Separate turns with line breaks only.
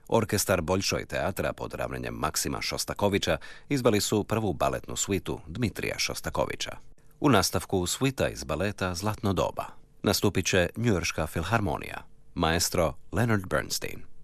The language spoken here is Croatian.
Orkestar Boljšoj teatra pod ravnanjem Maksima Šostakovića izveli su prvu baletnu svitu Dmitrija Šostakovića. U nastavku svita iz baleta Zlatno doba nastupit će Njujorška filharmonija, maestro Leonard Bernstein.